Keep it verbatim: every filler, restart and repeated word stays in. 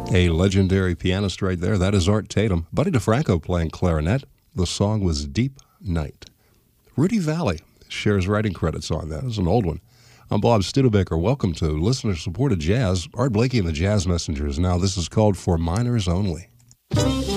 A legendary pianist right there. That is Art Tatum. Buddy DeFranco playing clarinet. The song was Deep Night. Rudy Valley shares writing credits on that. It's an old one. I'm Bob Studebaker. Welcome to listener-supported jazz. Art Blakey and the Jazz Messengers. Now, this is called For Minors Only.